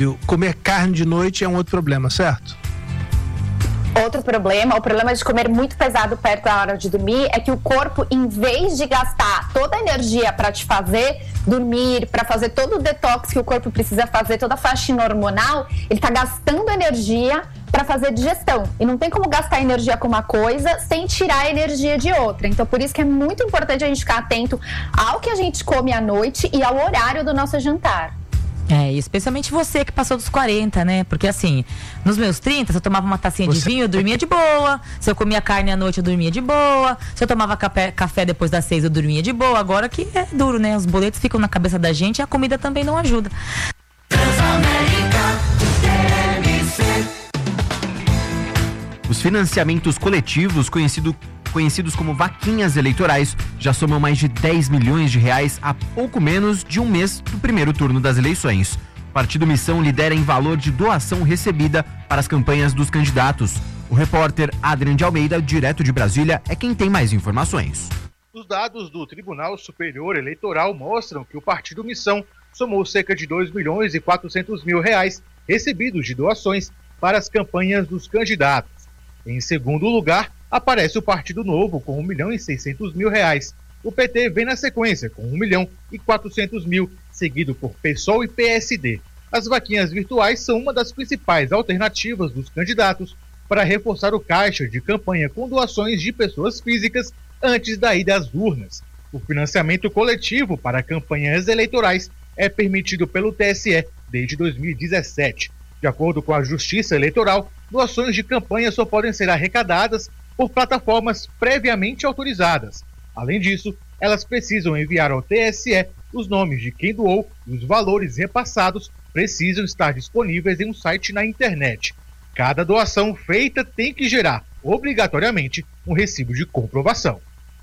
óbvio, comer carne de noite é um outro problema, certo? Outro problema, o problema de comer muito pesado perto da hora de dormir é que o corpo, em vez de gastar toda a energia para te fazer dormir, para fazer todo o detox que o corpo precisa fazer, toda a faxina hormonal, ele está gastando energia para fazer digestão. E não tem como gastar energia com uma coisa sem tirar a energia de outra. Então, por isso que é muito importante a gente ficar atento ao que a gente come à noite e ao horário do nosso jantar. Especialmente você que passou dos 40, né? Porque assim, nos meus 30, se eu tomava uma tacinha de vinho, eu dormia de boa. Se eu comia carne à noite, eu dormia de boa. Se eu tomava café depois das 6, eu dormia de boa. Agora que é duro, né? Os boletos ficam na cabeça da gente e a comida também não ajuda. Os financiamentos coletivos, conhecidos como vaquinhas eleitorais, já somam mais de 10 milhões de reais há pouco menos de um mês do primeiro turno das eleições. O Partido Missão lidera em valor de doação recebida para as campanhas dos candidatos. O repórter Adrian de Almeida, direto de Brasília, é quem tem mais informações. Os dados do Tribunal Superior Eleitoral mostram que o Partido Missão somou cerca de 2 milhões e 400 mil reais recebidos de doações para as campanhas dos candidatos. Em segundo lugar, aparece o Partido Novo com 1 milhão e 600 mil reais. O PT vem na sequência com 1 milhão e 400 mil, seguido por PSOL e PSD. As vaquinhas virtuais são uma das principais alternativas dos candidatos para reforçar o caixa de campanha com doações de pessoas físicas antes da ida às urnas. O financiamento coletivo para campanhas eleitorais é permitido pelo TSE desde 2017. De acordo com a Justiça Eleitoral, doações de campanha só podem ser arrecadadas por plataformas previamente autorizadas. Além disso, elas precisam enviar ao TSE os nomes de quem doou e os valores repassados precisam estar disponíveis em um site na internet. Cada doação feita tem que gerar, obrigatoriamente, um recibo de comprovação.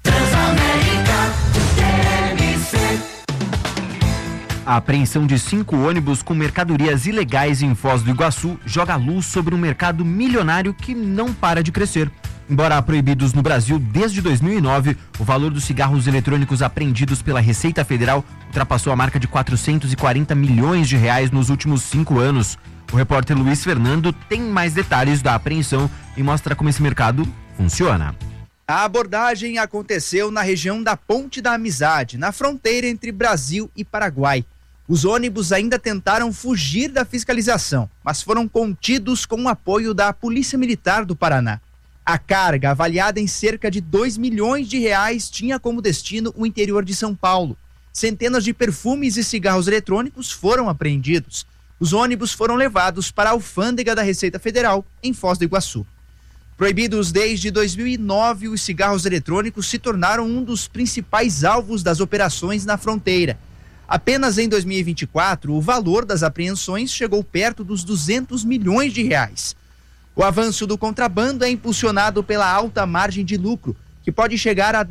A apreensão de 5 ônibus com mercadorias ilegais em Foz do Iguaçu joga luz sobre um mercado milionário que não para de crescer. Embora proibidos no Brasil desde 2009, o valor dos cigarros eletrônicos apreendidos pela Receita Federal ultrapassou a marca de 440 milhões de reais nos últimos 5 anos. O repórter Luiz Fernando tem mais detalhes da apreensão e mostra como esse mercado funciona. A abordagem aconteceu na região da Ponte da Amizade, na fronteira entre Brasil e Paraguai. Os ônibus ainda tentaram fugir da fiscalização, mas foram contidos com o apoio da Polícia Militar do Paraná. A carga, avaliada em cerca de 2 milhões de reais, tinha como destino o interior de São Paulo. Centenas de perfumes e cigarros eletrônicos foram apreendidos. Os ônibus foram levados para a alfândega da Receita Federal, em Foz do Iguaçu. Proibidos desde 2009, os cigarros eletrônicos se tornaram um dos principais alvos das operações na fronteira. Apenas em 2024, o valor das apreensões chegou perto dos 200 milhões de reais. O avanço do contrabando é impulsionado pela alta margem de lucro, que pode chegar a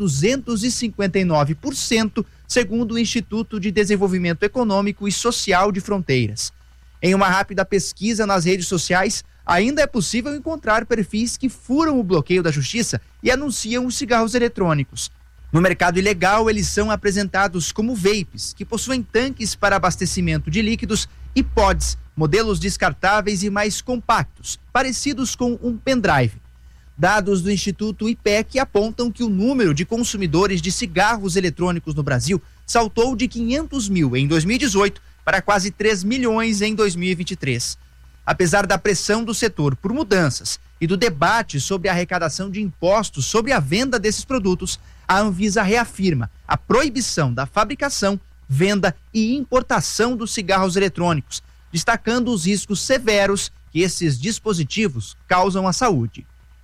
259%, segundo o Instituto de Desenvolvimento Econômico e Social de Fronteiras. Em uma rápida pesquisa nas redes sociais, ainda é possível encontrar perfis que furam o bloqueio da justiça e anunciam os cigarros eletrônicos. No mercado ilegal, eles são apresentados como vapes, que possuem tanques para abastecimento de líquidos, e pods, modelos descartáveis e mais compactos, parecidos com um pendrive. Dados do Instituto IPEC apontam que o número de consumidores de cigarros eletrônicos no Brasil saltou de 500 mil em 2018 para quase 3 milhões em 2023. Apesar da pressão do setor por mudanças e do debate sobre a arrecadação de impostos sobre a venda desses produtos, a Anvisa reafirma a proibição da fabricação, venda e importação dos cigarros eletrônicos, destacando os riscos severos que esses dispositivos causam à saúde.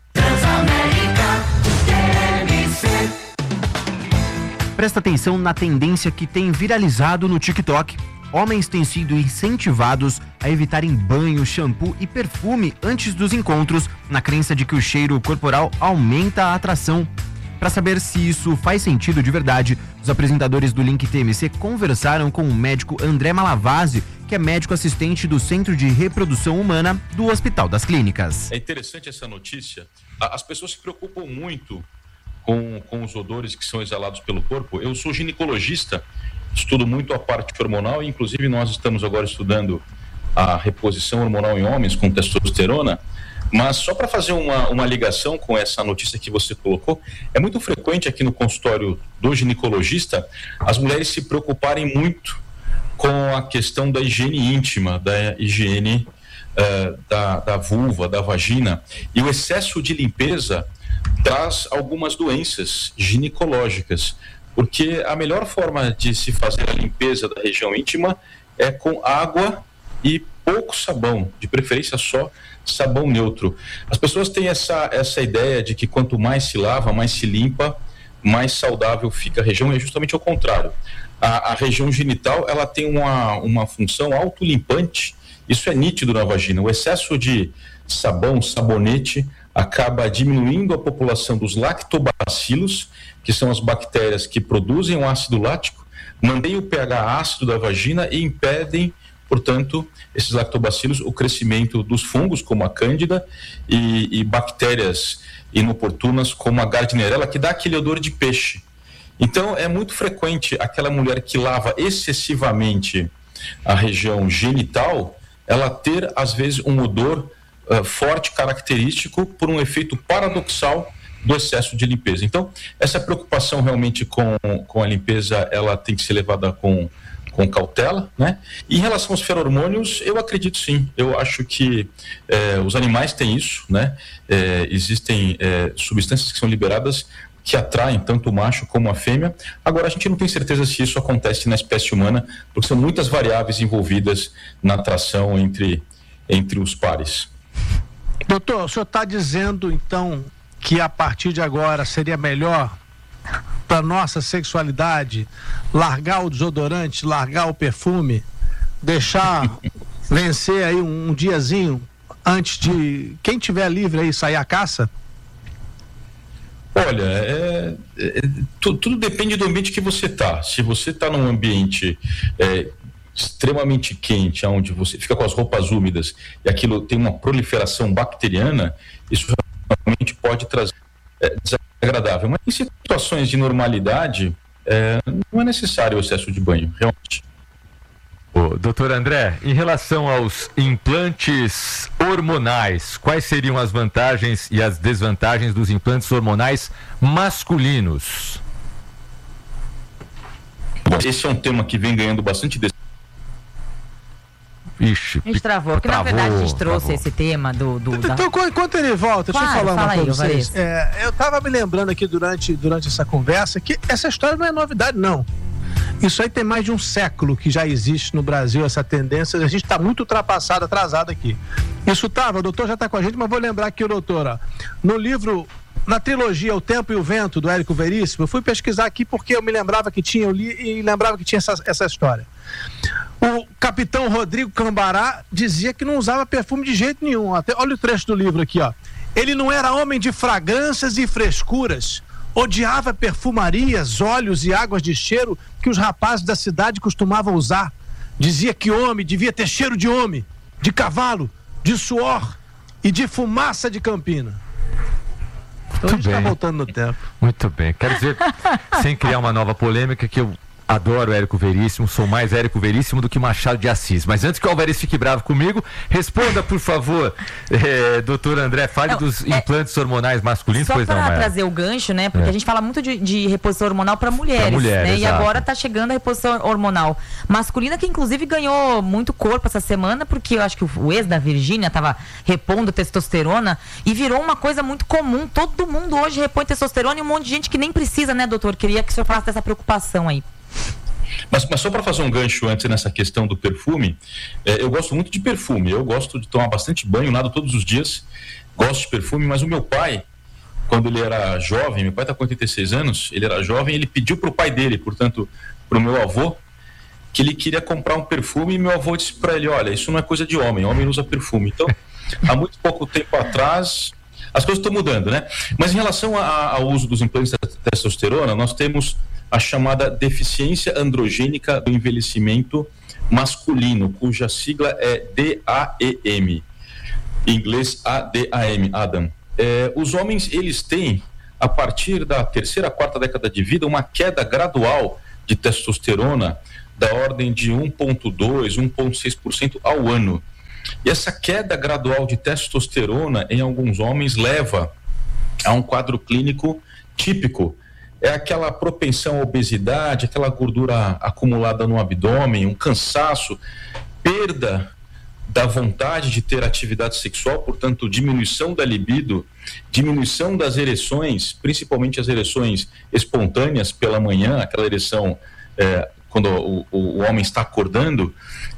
Presta atenção na tendência que tem viralizado no TikTok. Homens têm sido incentivados a evitarem banho, shampoo e perfume antes dos encontros, na crença de que o cheiro corporal aumenta a atração. Para saber se isso faz sentido de verdade, os apresentadores do Link TMC conversaram com o médico André Malavasi, que é médico assistente do Centro de Reprodução Humana do Hospital das Clínicas. É interessante essa notícia. As pessoas se preocupam muito com os odores que são exalados pelo corpo. Eu sou ginecologista, estudo muito a parte hormonal e inclusive nós estamos agora estudando a reposição hormonal em homens com testosterona. Mas só para fazer uma ligação com essa notícia que você colocou, é muito frequente aqui no consultório do ginecologista as mulheres se preocuparem muito com a questão da higiene íntima, da higiene da vulva, da vagina. E o excesso de limpeza traz algumas doenças ginecológicas, porque a melhor forma de se fazer a limpeza da região íntima é com água e pouco sabão, de preferência só sabão neutro. As pessoas têm essa ideia de que quanto mais se lava, mais se limpa, mais saudável fica a região, e é justamente ao contrário. A região genital, ela tem uma função autolimpante, isso é nítido na vagina. O excesso de sabão, sabonete, acaba diminuindo a população dos lactobacilos, que são as bactérias que produzem o ácido lático, mantêm o pH ácido da vagina e impedem, portanto, esses lactobacilos, o crescimento dos fungos, como a cândida, e bactérias inoportunas, como a gardnerella, que dá aquele odor de peixe. Então, é muito frequente aquela mulher que lava excessivamente a região genital, ela ter, às vezes, um odor forte, característico, por um efeito paradoxal do excesso de limpeza. Então, essa preocupação realmente com a limpeza, ela tem que ser levada com cautela, né? E em relação aos feromônios, eu acredito sim. Eu acho que os animais têm isso, né? Existem substâncias que são liberadas que atraem tanto o macho como a fêmea. Agora, a gente não tem certeza se isso acontece na espécie humana, porque são muitas variáveis envolvidas na atração entre os pares. Doutor, o senhor está dizendo, então, que a partir de agora seria melhor para nossa sexualidade largar o desodorante, largar o perfume, deixar vencer aí um diazinho antes de quem tiver livre aí sair à caça? Olha, tudo depende do ambiente que você está. Se você está num ambiente extremamente quente, onde você fica com as roupas úmidas e aquilo tem uma proliferação bacteriana, isso realmente pode trazer desagradável. Mas em situações de normalidade, não é necessário o excesso de banho, realmente. Doutor André, em relação aos implantes hormonais, quais seriam as vantagens e as desvantagens dos implantes hormonais masculinos? Bom, esse é um tema que vem ganhando bastante Ixi, a gente travou, porque na verdade a gente trouxe esse tema Então, enquanto ele volta, deixa eu falar uma coisa pra vocês. Eu tava me lembrando aqui durante essa conversa que essa história não é novidade, não. Isso aí tem mais de um século que já existe no Brasil, essa tendência. A gente está muito ultrapassado, atrasado aqui. Isso o doutor já está com a gente, mas vou lembrar aqui, doutora, no livro, na trilogia O Tempo e o Vento, do Érico Veríssimo, eu fui pesquisar aqui porque eu me lembrava que tinha, eu li e lembrava que tinha essa história. O capitão Rodrigo Cambará dizia que não usava perfume de jeito nenhum. Olha o trecho do livro aqui, ó. Ele não era homem de fragrâncias e frescuras. Odiava perfumarias, óleos e águas de cheiro que os rapazes da cidade costumavam usar. Dizia que homem devia ter cheiro de homem, de cavalo, de suor e de fumaça de campina. Então a gente está voltando no tempo. Muito bem. Quero dizer, sem criar uma nova polêmica, que eu adoro Érico Veríssimo, sou mais Érico Veríssimo do que Machado de Assis. Mas antes que o Alvarez fique bravo comigo, responda, por favor, doutor André, fale dos implantes hormonais masculinos. Só para trazer o gancho, né? Porque a gente fala muito de reposição hormonal para mulheres, né? E agora está chegando a reposição hormonal masculina, que inclusive ganhou muito corpo essa semana, porque eu acho que o ex da Virgínia estava repondo testosterona e virou uma coisa muito comum. Todo mundo hoje repõe testosterona e um monte de gente que nem precisa, né, doutor? Queria que o senhor falasse dessa preocupação aí. Mas só para fazer um gancho antes nessa questão do perfume, eu gosto muito de perfume, eu gosto de tomar bastante banho, nado todos os dias, gosto de perfume, mas o meu pai, quando ele era jovem, meu pai está com 86 anos, ele era jovem, ele pediu para o pai dele, portanto, para o meu avô, que ele queria comprar um perfume, e meu avô disse para ele, olha, isso não é coisa de homem não usa perfume. Então, há muito pouco tempo atrás, as coisas estão mudando, né? Mas em relação ao uso dos implantes de testosterona, nós temos a chamada deficiência androgênica do envelhecimento masculino, cuja sigla é DAEM, em inglês ADAM, Adam. Os homens, eles têm, a partir da terceira, quarta década de vida, uma queda gradual de testosterona da ordem de 1,2%, 1,6% ao ano. E essa queda gradual de testosterona em alguns homens leva a um quadro clínico típico. É aquela propensão à obesidade, aquela gordura acumulada no abdômen, um cansaço, perda da vontade de ter atividade sexual, portanto, diminuição da libido, diminuição das ereções, principalmente as ereções espontâneas pela manhã, aquela ereção quando o homem está acordando,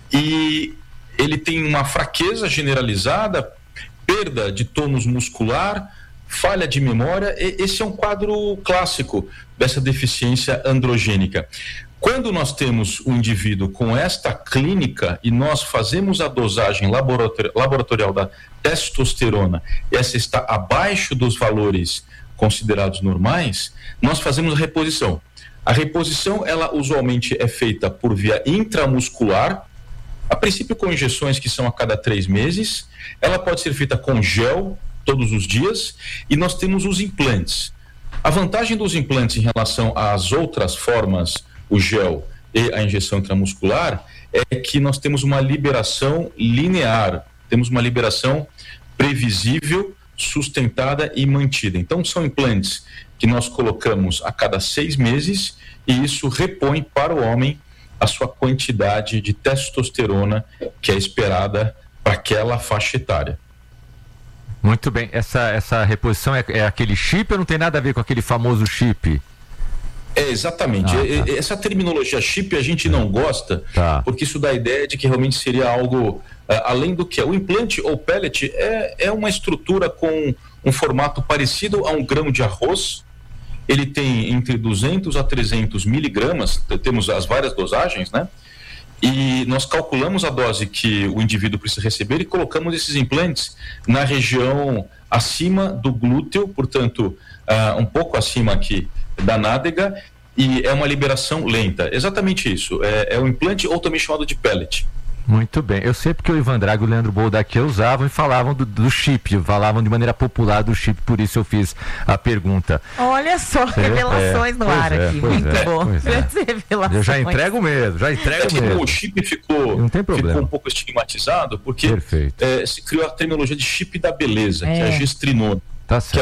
e ele tem uma fraqueza generalizada, perda de tônus muscular, falha de memória. Esse é um quadro clássico dessa deficiência androgênica. Quando nós temos um indivíduo com esta clínica e nós fazemos a dosagem laboratorial da testosterona, e essa está abaixo dos valores considerados normais, nós fazemos a reposição. A reposição, ela usualmente é feita por via intramuscular, a princípio com injeções que são a cada 3 meses, ela pode ser feita com gel todos os dias, e nós temos os implantes. A vantagem dos implantes em relação às outras formas, o gel e a injeção intramuscular, é que nós temos uma liberação linear, temos uma liberação previsível, sustentada e mantida. Então são implantes que nós colocamos a cada 6 meses, e isso repõe para o homem a sua quantidade de testosterona que é esperada para aquela faixa etária. Muito bem, essa reposição é aquele chip ou não tem nada a ver com aquele famoso chip? Exatamente. Tá. Essa terminologia chip a gente não gosta, porque isso dá a ideia de que realmente seria algo além do que é. O implante ou pellet é uma estrutura com um formato parecido a um grão de arroz. Ele tem entre 200 a 300 miligramas, temos as várias dosagens, né? E nós calculamos a dose que o indivíduo precisa receber e colocamos esses implantes na região acima do glúteo, portanto, um pouco acima aqui da nádega, e é uma liberação lenta. Exatamente isso, é um implante ou também chamado de pellet. Muito bem, eu sei porque o Ivan Drago e o Leandro Boldac usavam e falavam do chip, falavam de maneira popular do chip, por isso eu fiz a pergunta. Olha só, revelações no ar aqui, muito bom. Eu já entrego mesmo, mesmo. O chip ficou um pouco estigmatizado, porque se criou a terminologia de chip da beleza, que é a gestrinona. Tá, que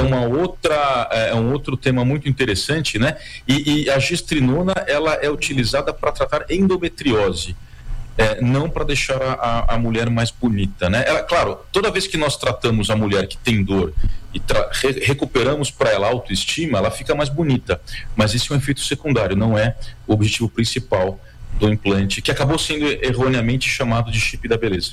é um outro tema muito interessante, né? E a gestrinona, ela é utilizada para tratar endometriose. Não para deixar a mulher mais bonita, né? Claro, toda vez que nós tratamos a mulher que tem dor e recuperamos para ela a autoestima, ela fica mais bonita, mas isso é um efeito secundário, não é o objetivo principal do implante, que acabou sendo erroneamente chamado de chip da beleza.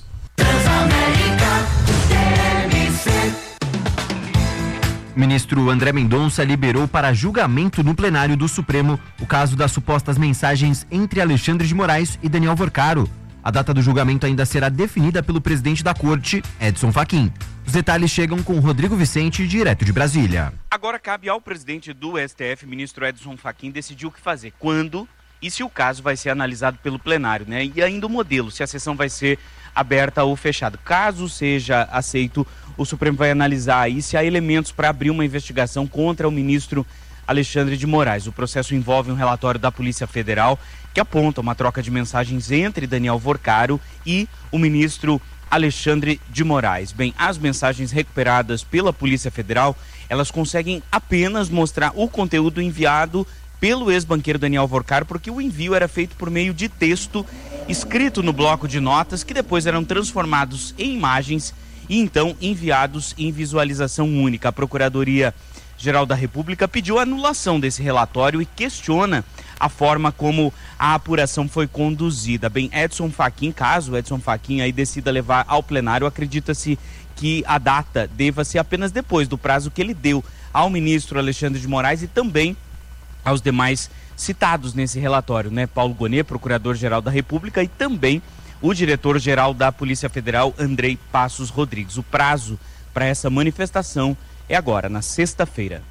O ministro André Mendonça liberou para julgamento no plenário do Supremo o caso das supostas mensagens entre Alexandre de Moraes e Daniel Vorcaro. A data do julgamento ainda será definida pelo presidente da corte, Edson Fachin. Os detalhes chegam com Rodrigo Vicente, direto de Brasília. Agora cabe ao presidente do STF, ministro Edson Fachin, decidir o que fazer, quando e se o caso vai ser analisado pelo plenário, né? E ainda o modelo, se a sessão vai ser aberta ou fechada. Caso seja aceito, o Supremo vai analisar aí se há elementos para abrir uma investigação contra o ministro Alexandre de Moraes. O processo envolve um relatório da Polícia Federal que aponta uma troca de mensagens entre Daniel Vorcaro e o ministro Alexandre de Moraes. Bem, as mensagens recuperadas pela Polícia Federal, elas conseguem apenas mostrar o conteúdo enviado pelo ex-banqueiro Daniel Vorcaro, porque o envio era feito por meio de texto escrito no bloco de notas, que depois eram transformados em imagens e então enviados em visualização única. A Procuradoria-Geral da República pediu a anulação desse relatório e questiona a forma como a apuração foi conduzida. Bem, Edson Fachin, caso Edson Fachin aí decida levar ao plenário, acredita-se que a data deva ser apenas depois do prazo que ele deu ao ministro Alexandre de Moraes e também aos demais citados nesse relatório, né? Paulo Gonet, Procurador-Geral da República, e também o Diretor-Geral da Polícia Federal, Andrei Passos Rodrigues. O prazo para essa manifestação é agora, na sexta-feira.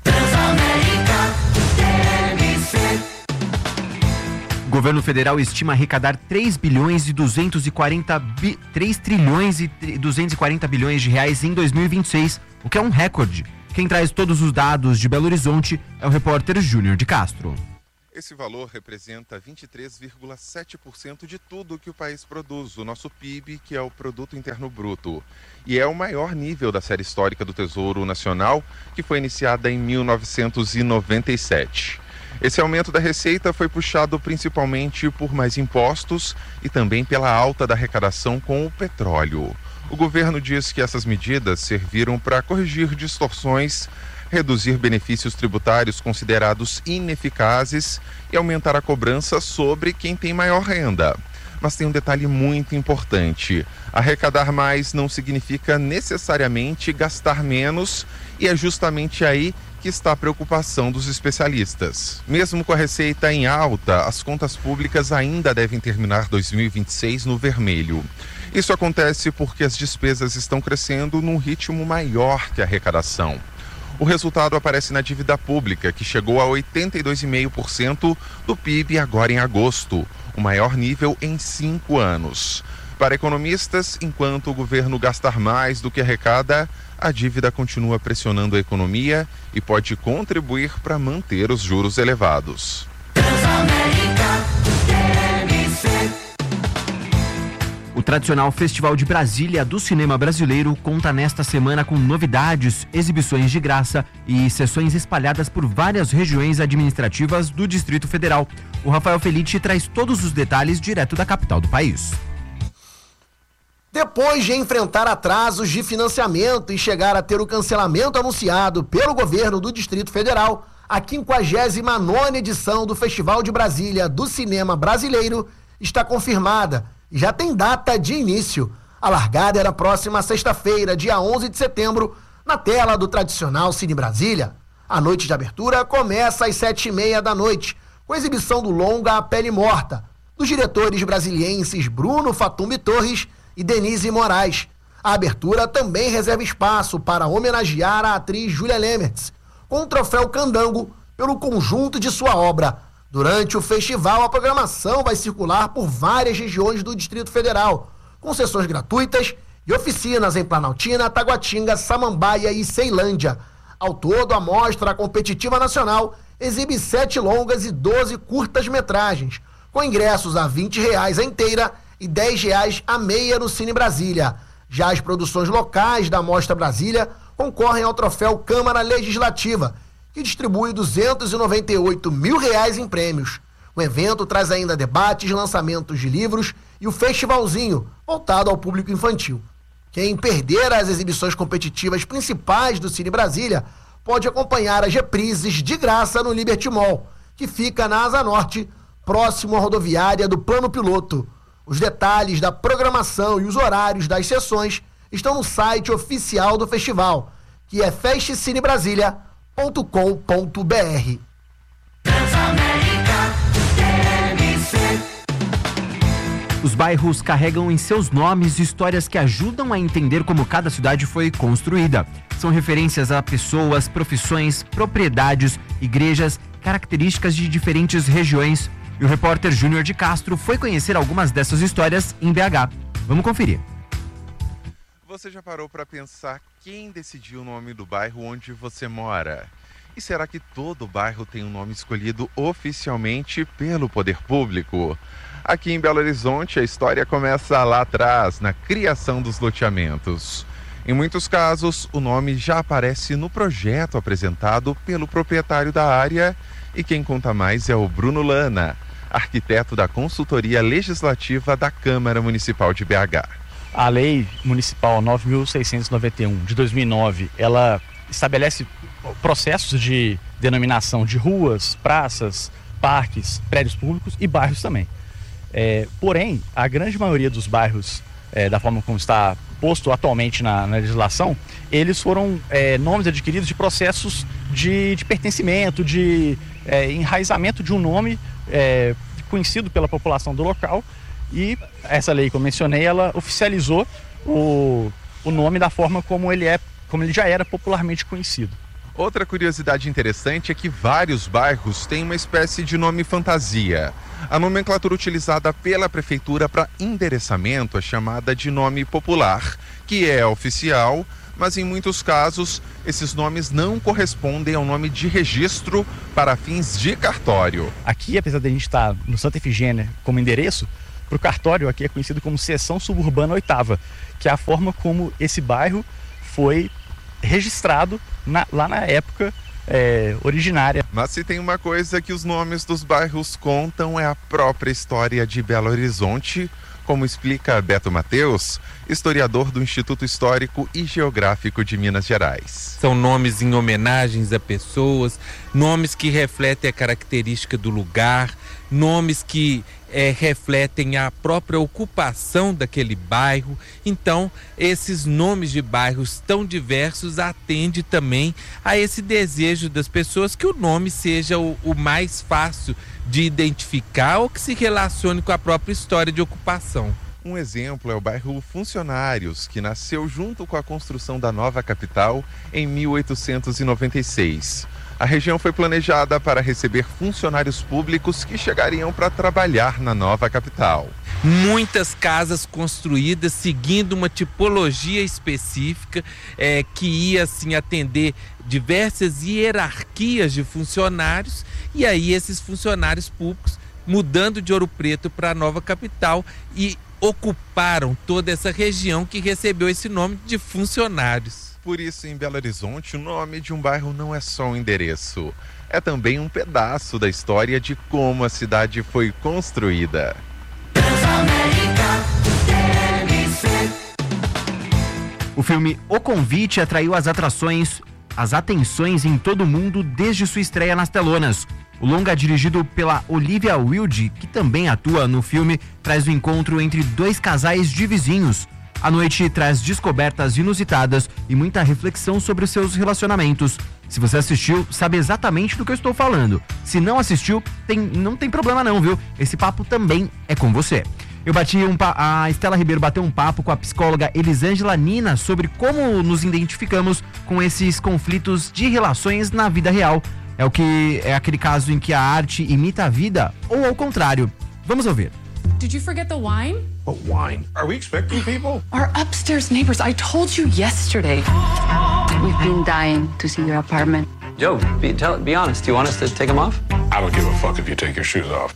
O governo federal estima arrecadar 3 trilhões e 240 bilhões de reais em 2026, o que é um recorde. Quem traz todos os dados de Belo Horizonte é o repórter Júnior de Castro. Esse valor representa 23,7% de tudo que o país produz, o nosso PIB, que é o Produto Interno Bruto. E é o maior nível da série histórica do Tesouro Nacional, que foi iniciada em 1997. Esse aumento da receita foi puxado principalmente por mais impostos e também pela alta da arrecadação com o petróleo. O governo diz que essas medidas serviram para corrigir distorções, reduzir benefícios tributários considerados ineficazes e aumentar a cobrança sobre quem tem maior renda. Mas tem um detalhe muito importante: arrecadar mais não significa necessariamente gastar menos, e é justamente aí que está a preocupação dos especialistas. Mesmo com a receita em alta, as contas públicas ainda devem terminar 2026 no vermelho. Isso acontece porque as despesas estão crescendo num ritmo maior que a arrecadação. O resultado aparece na dívida pública, que chegou a 82,5% do PIB agora em agosto, o maior nível em 5 anos. Para economistas, enquanto o governo gastar mais do que arrecada, a dívida continua pressionando a economia e pode contribuir para manter os juros elevados. O tradicional Festival de Brasília do Cinema Brasileiro conta nesta semana com novidades, exibições de graça e sessões espalhadas por várias regiões administrativas do Distrito Federal. O Rafael Felitti traz todos os detalhes direto da capital do país. Depois de enfrentar atrasos de financiamento e chegar a ter o cancelamento anunciado pelo governo do Distrito Federal, a 59ª edição do Festival de Brasília do Cinema Brasileiro está confirmada e já tem data de início. A largada era próxima sexta-feira, dia 11 de setembro, na tela do tradicional Cine Brasília. A noite de abertura começa às 7h30 da noite, com a exibição do longa A Pele Morta, dos diretores brasilienses Bruno Fatumbi Torres e Denise Moraes. A abertura também reserva espaço para homenagear a atriz Júlia Lemertz, com o troféu Candango pelo conjunto de sua obra. Durante o festival, a programação vai circular por várias regiões do Distrito Federal, com sessões gratuitas e oficinas em Planaltina, Taguatinga, Samambaia e Ceilândia. Ao todo, a Mostra Competitiva Nacional exibe 7 longas e 12 curtas-metragens, com ingressos a R$ 20 a inteira e R$ 10 a meia no Cine Brasília. Já as produções locais da Mostra Brasília concorrem ao troféu Câmara Legislativa, que distribui R$ 298 mil em prêmios. O evento traz ainda debates, lançamentos de livros e o festivalzinho, voltado ao público infantil. Quem perder as exibições competitivas principais do Cine Brasília pode acompanhar as reprises de graça no Liberty Mall, que fica na Asa Norte, próximo à rodoviária do Plano Piloto. Os detalhes da programação e os horários das sessões estão no site oficial do festival, que é festcinebrasilia.com.br. Os bairros carregam em seus nomes histórias que ajudam a entender como cada cidade foi construída. São referências a pessoas, profissões, propriedades, igrejas, características de diferentes regiões. E o repórter Júnior de Castro foi conhecer algumas dessas histórias em BH. Vamos conferir. Você já parou para pensar quem decidiu o nome do bairro onde você mora? E será que todo bairro tem um nome escolhido oficialmente pelo poder público? Aqui em Belo Horizonte, a história começa lá atrás, na criação dos loteamentos. Em muitos casos, o nome já aparece no projeto apresentado pelo proprietário da área. E quem conta mais é o Bruno Lana, arquiteto da Consultoria Legislativa da Câmara Municipal de BH. A Lei Municipal 9.691 de 2009, ela estabelece processos de denominação de ruas, praças, parques, prédios públicos e bairros também. Porém, a grande maioria dos bairros, da forma como está posto atualmente na legislação, eles foram nomes adquiridos de processos de pertencimento, de enraizamento de um nome conhecido pela população do local. E essa lei que eu mencionei, ela oficializou o nome da forma como ele já era popularmente conhecido. Outra curiosidade interessante é que vários bairros têm uma espécie de nome fantasia. A nomenclatura utilizada pela prefeitura para endereçamento é chamada de nome popular, que é oficial, mas em muitos casos esses nomes não correspondem ao nome de registro para fins de cartório. Aqui, apesar de a gente estar no Santa Efigênia como endereço, para o cartório aqui é conhecido como Seção Suburbana 8ª, que é a forma como esse bairro foi registrado lá na época originária. Mas se tem uma coisa que os nomes dos bairros contam, é a própria história de Belo Horizonte, como explica Beto Mateus, historiador do Instituto Histórico e Geográfico de Minas Gerais. São nomes em homenagens a pessoas, nomes que refletem a característica do lugar, nomes que refletem a própria ocupação daquele bairro. Então, esses nomes de bairros tão diversos atendem também a esse desejo das pessoas que o nome seja o mais fácil de identificar ou que se relacione com a própria história de ocupação. Um exemplo é o bairro Funcionários, que nasceu junto com a construção da nova capital em 1896. A região foi planejada para receber funcionários públicos que chegariam para trabalhar na nova capital. Muitas casas construídas seguindo uma tipologia específica que ia assim, atender diversas hierarquias de funcionários, e aí esses funcionários públicos mudando de Ouro Preto para a nova capital e ocuparam toda essa região que recebeu esse nome de Funcionários. Por isso, em Belo Horizonte, o nome de um bairro não é só um endereço, é também um pedaço da história de como a cidade foi construída. O filme O Convite atraiu as atenções em todo o mundo desde sua estreia nas telonas. O longa, dirigido pela Olivia Wilde, que também atua no filme, traz o encontro entre dois casais de vizinhos. A noite traz descobertas inusitadas e muita reflexão sobre os seus relacionamentos. Se você assistiu, sabe exatamente do que eu estou falando. Se não assistiu, não tem problema não, viu? Esse papo também é com você. A Estela Ribeiro bateu um papo com a psicóloga Elisângela Nina sobre como nos identificamos com esses conflitos de relações na vida real. É aquele caso em que a arte imita a vida ou ao contrário. Vamos ouvir. Did you forget the wine? What wine? Are we expecting people? Our upstairs neighbors. I told you yesterday. We've been dying to see your apartment. Joe, be honest. Do you want us to take them off? I don't give a fuck if you take your shoes off.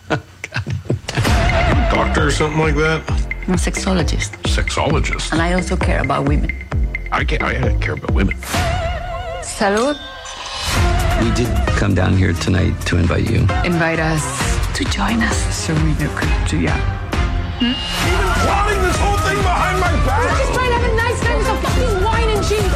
Doctor or something like that? I'm a sexologist. Sexologist? And I also care about women. I care about women. Salud. We did come down here tonight to invite you. Invite us to join us so we can do ya. You've been plotting this whole thing behind my back? We're just trying to have a nice time with some fucking wine and cheese.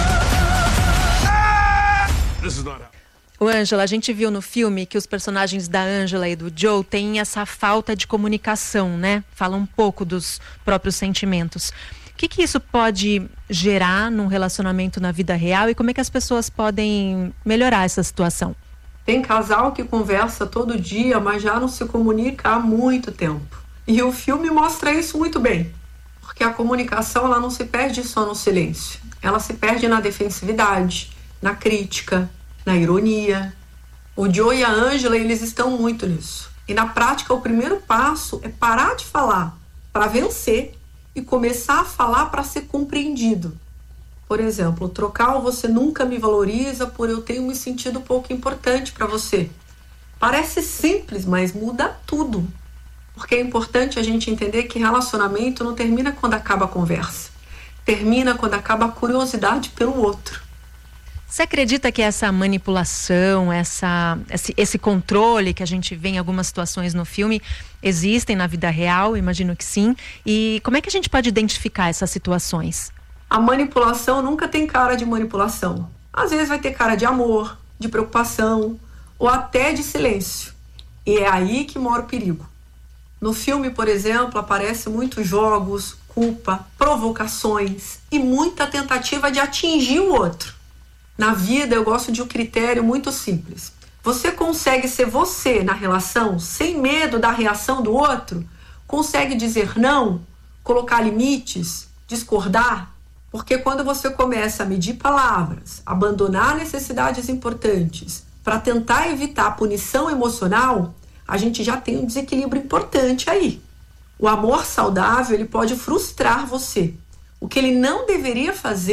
This is not happening. O Ângela, a gente viu no filme que os personagens da Ângela e do Joe têm essa falta de comunicação, né? Falam um pouco dos próprios sentimentos. O que isso pode gerar num relacionamento na vida real e como é que as pessoas podem melhorar essa situação? Tem casal que conversa todo dia, mas já não se comunica há muito tempo. E o filme mostra isso muito bem. Porque a comunicação ela não se perde só no silêncio. Ela se perde na defensividade, na crítica, na ironia. O Joe e a Ângela, eles estão muito nisso. E na prática, o primeiro passo é parar de falar para vencer e começar a falar para ser compreendido. Por exemplo, trocar o "você nunca me valoriza" por "eu tenho me sentido pouco importante para você". Parece simples, mas muda tudo. Porque é importante a gente entender que relacionamento não termina quando acaba a conversa. Termina quando acaba a curiosidade pelo outro. Você acredita que essa manipulação, esse controle que a gente vê em algumas situações no filme existem na vida real? Imagino que sim. E como é que a gente pode identificar essas situações? A manipulação nunca tem cara de manipulação. Às vezes vai ter cara de amor, de preocupação ou até de silêncio. E é aí que mora o perigo. No filme, por exemplo, aparece muitos jogos, culpa, provocações e muita tentativa de atingir o outro. Na vida, eu gosto de um critério muito simples. Você consegue ser você na relação sem medo da reação do outro? Consegue dizer não? Colocar limites? Discordar? Porque quando você começa a medir palavras, abandonar necessidades importantes para tentar evitar a punição emocional, a gente já tem um desequilíbrio importante aí. O amor saudável, ele pode frustrar você. O que ele não deveria fazer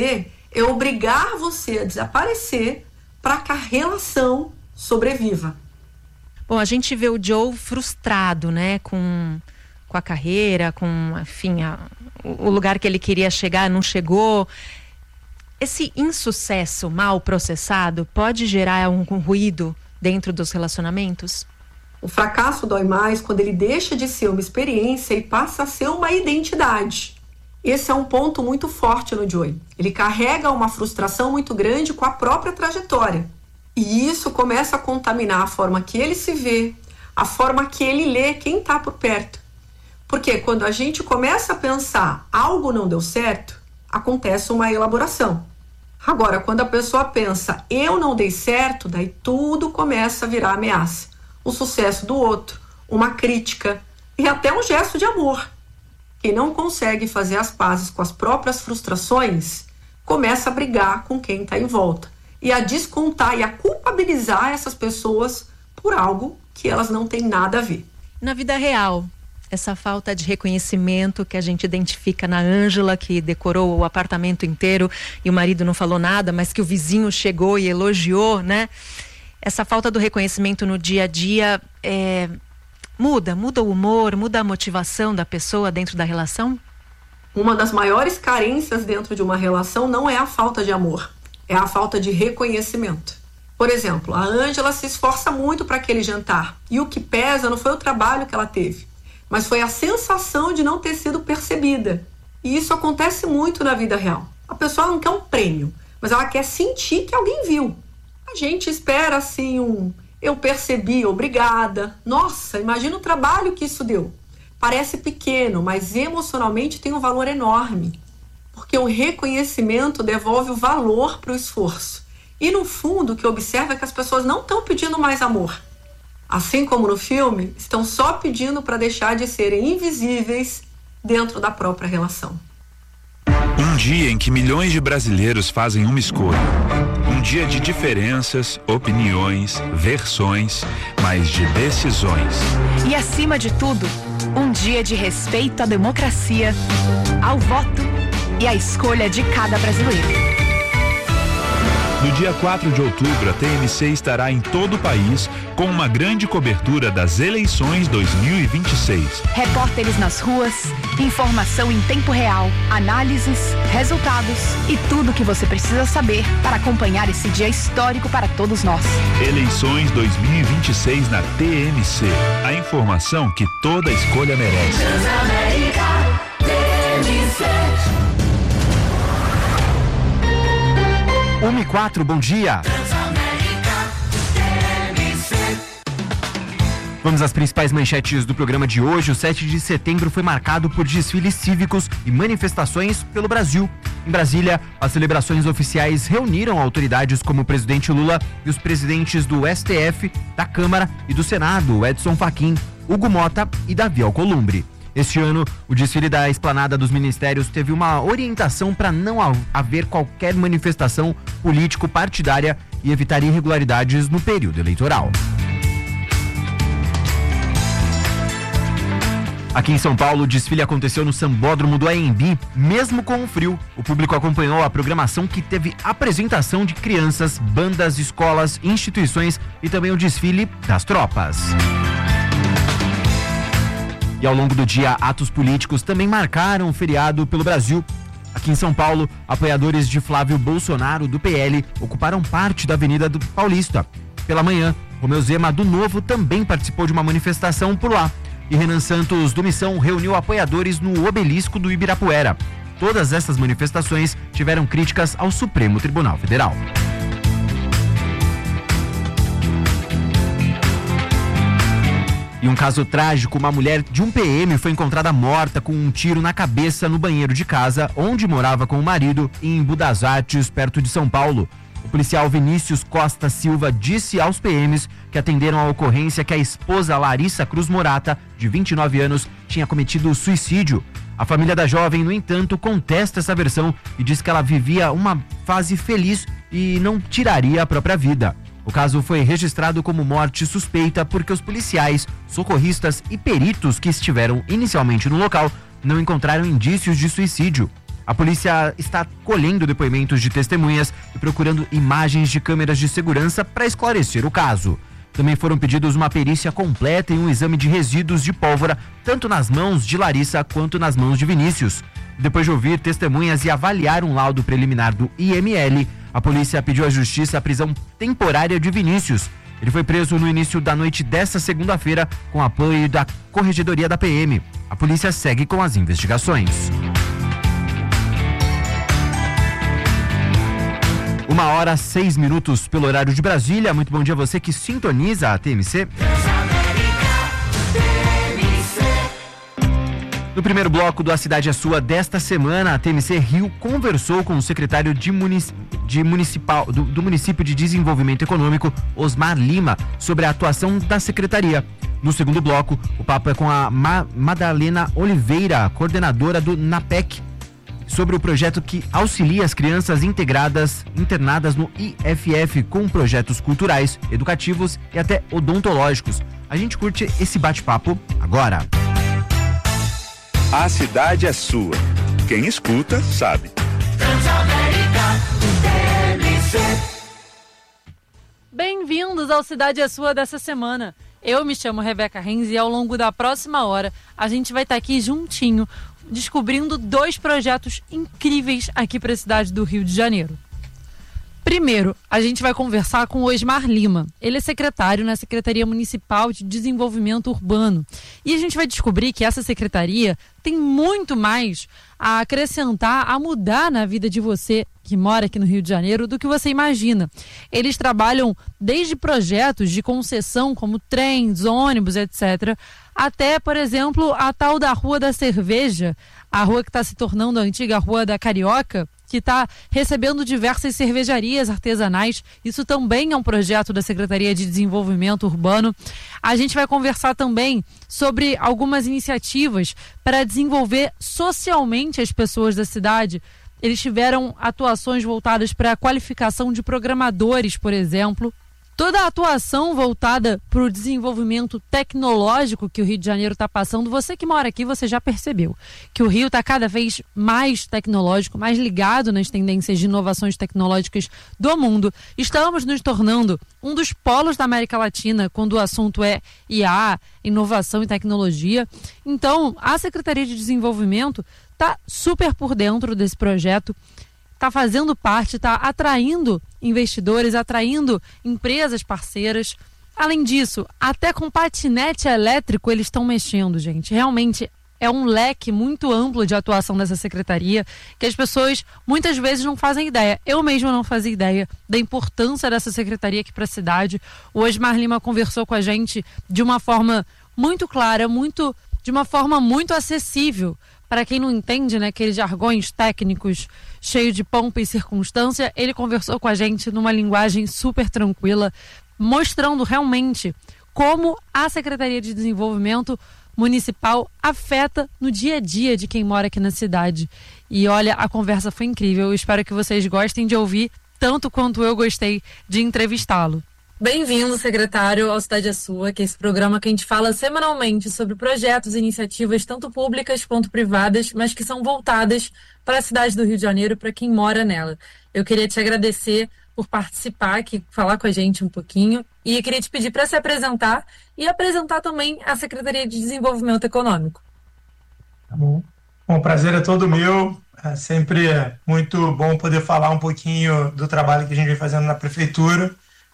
É obrigar você a desaparecer para que a relação sobreviva. Bom, a gente vê o Joe frustrado, né, com a carreira, com, enfim, o lugar que ele queria chegar, não chegou. Esse insucesso mal processado pode gerar um ruído dentro dos relacionamentos? O fracasso dói mais quando ele deixa de ser uma experiência e passa a ser uma identidade. Esse é um ponto muito forte no Joey. Ele carrega uma frustração muito grande com a própria trajetória. E isso começa a contaminar a forma que ele se vê, a forma que ele lê quem está por perto. Porque quando a gente começa a pensar algo não deu certo, acontece uma elaboração. Agora, quando a pessoa pensa eu não dei certo, daí tudo começa a virar ameaça. O sucesso do outro, uma crítica e até um gesto de amor. Quem não consegue fazer as pazes com as próprias frustrações, começa a brigar com quem está em volta e a descontar e a culpabilizar essas pessoas por algo que elas não têm nada a ver. Na vida real, essa falta de reconhecimento que a gente identifica na Ângela, que decorou o apartamento inteiro e o marido não falou nada, mas que o vizinho chegou e elogiou, né? Essa falta do reconhecimento no dia a dia muda o humor, muda a motivação da pessoa dentro da relação? Uma das maiores carências dentro de uma relação não é a falta de amor, é a falta de reconhecimento. Por exemplo, a Ângela se esforça muito para aquele jantar e o que pesa não foi o trabalho que ela teve, mas foi a sensação de não ter sido percebida. E isso acontece muito na vida real. A pessoa não quer um prêmio, mas ela quer sentir que alguém viu. A gente espera assim eu percebi, obrigada. Nossa, imagina o trabalho que isso deu. Parece pequeno, mas emocionalmente tem um valor enorme. Porque o reconhecimento devolve o valor para o esforço. E no fundo o que observa é que as pessoas não estão pedindo mais amor. Assim como no filme, estão só pedindo para deixar de serem invisíveis dentro da própria relação. Um dia em que milhões de brasileiros fazem uma escolha. Um dia de diferenças, opiniões, versões, mas de decisões. E acima de tudo, um dia de respeito à democracia, ao voto e à escolha de cada brasileiro. No dia 4 de outubro, a TMC estará em todo o país com uma grande cobertura das eleições 2026. Repórteres nas ruas, informação em tempo real, análises, resultados e tudo o que você precisa saber para acompanhar esse dia histórico para todos nós. Eleições 2026 na TMC. A informação que toda escolha merece. Transamérica, TMC. 1h04, bom dia. Vamos às principais manchetes do programa de hoje. O 7 de setembro foi marcado por desfiles cívicos e manifestações pelo Brasil. Em Brasília, as celebrações oficiais reuniram autoridades como o presidente Lula e os presidentes do STF, da Câmara e do Senado, Edson Fachin, Hugo Mota e Davi Alcolumbre. Este ano, o desfile da Esplanada dos Ministérios teve uma orientação para não haver qualquer manifestação político-partidária e evitar irregularidades no período eleitoral. Aqui em São Paulo, o desfile aconteceu no Sambódromo do AMB, mesmo com o frio. O público acompanhou a programação que teve apresentação de crianças, bandas, escolas, instituições e também o desfile das tropas. E ao longo do dia, atos políticos também marcaram o feriado pelo Brasil. Aqui em São Paulo, apoiadores de Flávio Bolsonaro, do PL, ocuparam parte da Avenida do Paulista. Pela manhã, Romeu Zema, do Novo, também participou de uma manifestação por lá. E Renan Santos, do Missão, reuniu apoiadores no Obelisco do Ibirapuera. Todas essas manifestações tiveram críticas ao Supremo Tribunal Federal. E um caso trágico, uma mulher de um PM foi encontrada morta com um tiro na cabeça no banheiro de casa, onde morava com o marido, em Budas Artes, perto de São Paulo. O policial Vinícius Costa Silva disse aos PMs que atenderam a ocorrência que a esposa Larissa Cruz Morata, de 29 anos, tinha cometido suicídio. A família da jovem, no entanto, contesta essa versão e diz que ela vivia uma fase feliz e não tiraria a própria vida. O caso foi registrado como morte suspeita porque os policiais, socorristas e peritos que estiveram inicialmente no local não encontraram indícios de suicídio. A polícia está colhendo depoimentos de testemunhas e procurando imagens de câmeras de segurança para esclarecer o caso. Também foram pedidos uma perícia completa e um exame de resíduos de pólvora, tanto nas mãos de Larissa quanto nas mãos de Vinícius. Depois de ouvir testemunhas e avaliar um laudo preliminar do IML, a polícia pediu à justiça a prisão temporária de Vinícius. Ele foi preso no início da noite desta segunda-feira com apoio da Corregedoria da PM. A polícia segue com as investigações. 1h06 pelo horário de Brasília. Muito bom dia a você que sintoniza a TMC. No primeiro bloco do A Cidade é Sua desta semana, a TMC Rio conversou com o secretário do Município de Desenvolvimento Econômico, Osmar Lima, sobre a atuação da secretaria. No segundo bloco, o papo é com a Madalena Oliveira, coordenadora do NAPEC, sobre o projeto que auxilia as crianças internadas no IFF com projetos culturais, educativos e até odontológicos. A gente curte esse bate-papo agora. A cidade é sua. Quem escuta, sabe. Bem-vindos ao Cidade é Sua dessa semana. Eu me chamo Rebeca Renz e ao longo da próxima hora a gente vai estar aqui juntinho descobrindo 2 projetos incríveis aqui para a cidade do Rio de Janeiro. Primeiro, a gente vai conversar com o Osmar Lima. Ele é secretário na Secretaria Municipal de Desenvolvimento Urbano. E a gente vai descobrir que essa secretaria tem muito mais a acrescentar, a mudar na vida de você que mora aqui no Rio de Janeiro do que você imagina. Eles trabalham desde projetos de concessão como trens, ônibus, etc., até, por exemplo, a tal da Rua da Cerveja, a rua que está se tornando a antiga Rua da Carioca, que está recebendo diversas cervejarias artesanais. Isso também é um projeto da Secretaria de Desenvolvimento Urbano. A gente vai conversar também sobre algumas iniciativas para desenvolver socialmente as pessoas da cidade. Eles tiveram atuações voltadas para a qualificação de programadores, por exemplo. Toda a atuação voltada para o desenvolvimento tecnológico que o Rio de Janeiro está passando, você que mora aqui, você já percebeu que o Rio está cada vez mais tecnológico, mais ligado nas tendências de inovações tecnológicas do mundo. Estamos nos tornando um dos polos da América Latina quando o assunto é IA, inovação e tecnologia. Então, a Secretaria de Desenvolvimento está super por dentro desse projeto, está fazendo parte, está atraindo investidores, atraindo empresas parceiras. Além disso, até com patinete elétrico eles estão mexendo, gente. Realmente é um leque muito amplo de atuação dessa secretaria que as pessoas muitas vezes não fazem ideia. Eu mesmo não fazia ideia da importância dessa secretaria aqui para a cidade. O Osmar Lima conversou com a gente de uma forma muito clara, de uma forma muito acessível. Para quem não entende, né, aqueles jargões técnicos cheios de pompa e circunstância, ele conversou com a gente numa linguagem super tranquila, mostrando realmente como a Secretaria de Desenvolvimento Municipal afeta no dia a dia de quem mora aqui na cidade. E olha, a conversa foi incrível. Eu espero que vocês gostem de ouvir tanto quanto eu gostei de entrevistá-lo. Bem-vindo, secretário, ao Cidade é Sua, que é esse programa que a gente fala semanalmente sobre projetos e iniciativas, tanto públicas quanto privadas, mas que são voltadas para a cidade do Rio de Janeiro, para quem mora nela. Eu queria te agradecer por participar aqui, falar com a gente um pouquinho, e eu queria te pedir para se apresentar e apresentar também a Secretaria de Desenvolvimento Econômico. Tá bom. Bom, o prazer é todo meu. É sempre muito bom poder falar um pouquinho do trabalho que a gente vem fazendo na Prefeitura.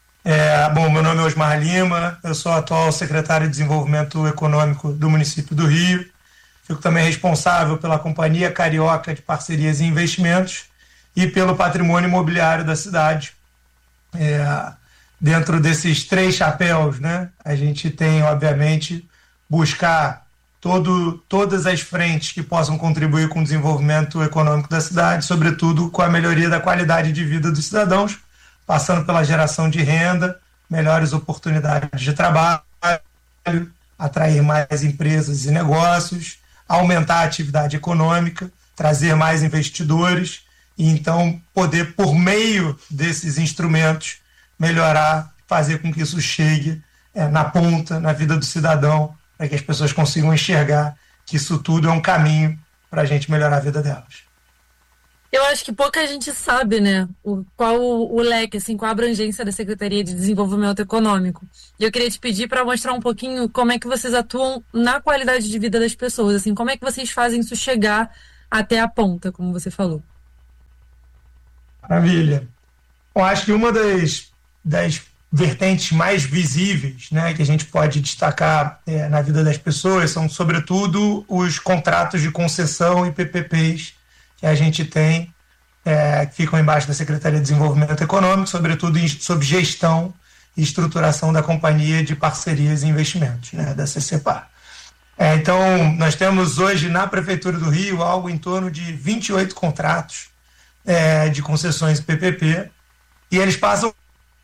Bom, meu nome é Osmar Lima, eu sou atual secretário de Desenvolvimento Econômico do município do Rio. Fico também responsável pela Companhia Carioca de Parcerias e Investimentos e pelo patrimônio imobiliário da cidade. Dentro desses 3 chapéus, né, a gente tem, obviamente, buscar todas as frentes que possam contribuir com o desenvolvimento econômico da cidade, sobretudo com a melhoria da qualidade de vida dos cidadãos, passando pela geração de renda, melhores oportunidades de trabalho, atrair mais empresas e negócios, aumentar a atividade econômica, trazer mais investidores e então poder, por meio desses instrumentos, melhorar, fazer com que isso chegue na ponta, na vida do cidadão, para que as pessoas consigam enxergar que isso tudo é um caminho para a gente melhorar a vida delas. Eu acho que pouca gente sabe, né, qual o leque, assim, qual a abrangência da Secretaria de Desenvolvimento Econômico. E eu queria te pedir para mostrar um pouquinho como é que vocês atuam na qualidade de vida das pessoas, assim, como é que vocês fazem isso chegar até a ponta, como você falou. Maravilha. Eu acho que uma das vertentes mais visíveis, né, que a gente pode destacar na vida das pessoas são, sobretudo, os contratos de concessão e PPPs que a gente tem, que ficam embaixo da Secretaria de Desenvolvimento Econômico, sobretudo sob gestão e estruturação da Companhia de Parcerias e Investimentos, né, da CCPAR. Então, nós temos hoje na Prefeitura do Rio algo em torno de 28 contratos de concessões PPP, e eles passam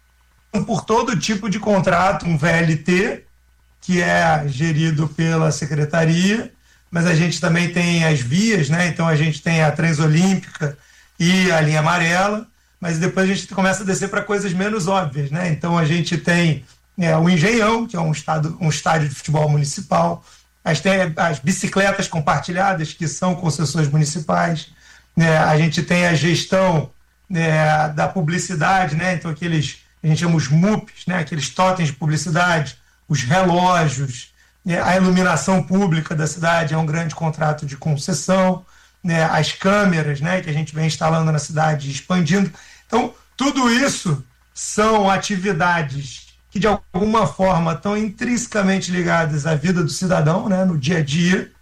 por todo tipo de contrato, um VLT, que é gerido pela Secretaria, mas a gente também tem as vias, né? Então a gente tem a Transolímpica e a linha amarela, mas depois a gente começa a descer para coisas menos óbvias, né? Então a gente tem o Engenhão, que é um estádio de futebol municipal, as bicicletas compartilhadas, que são concessões municipais, né? A gente tem a gestão da publicidade, né? Então a gente chama os MUPs, né? Aqueles totens de publicidade, os relógios, a iluminação pública da cidade é um grande contrato de concessão, né? As câmeras, né, que a gente vem instalando na cidade e expandindo. Então, tudo isso são atividades que, de alguma forma, estão intrinsecamente ligadas à vida do cidadão, né, no dia a dia.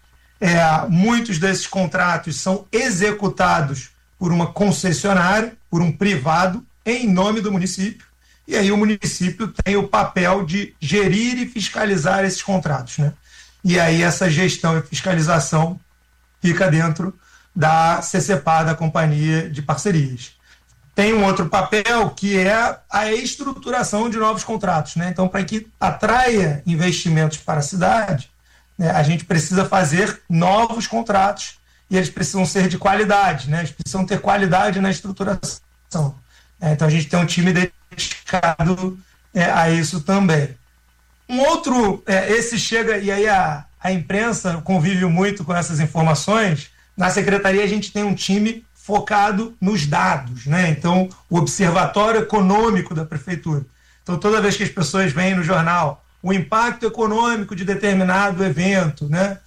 Muitos desses contratos são executados por uma concessionária, por um privado, em nome do município. E aí o município tem o papel de gerir e fiscalizar esses contratos, né? E aí essa gestão e fiscalização fica dentro da CCPAR, da Companhia de Parcerias. Tem um outro papel que é a estruturação de novos contratos, né? Então, para que atraia investimentos para a cidade, né, a gente precisa fazer novos contratos e eles precisam ser de qualidade, né? Eles precisam ter qualidade na estruturação. Então a gente tem um time dedicado a isso também. Um outro, esse chega, e aí a imprensa convive muito com essas informações. Na Secretaria a gente tem um time focado nos dados, né? Então o Observatório Econômico da Prefeitura. Então toda vez que as pessoas veem no jornal o impacto econômico de determinado evento, né?